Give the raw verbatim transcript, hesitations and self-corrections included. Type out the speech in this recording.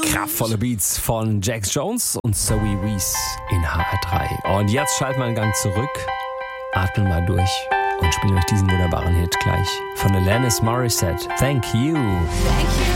Kraftvolle Beats von Jax Jones und Zoe Wees in H R drei. Und jetzt schalten wir einen Gang zurück, atmen mal durch und spielen euch diesen wunderbaren Hit gleich von Alanis Morissette. Thank you. Thank you.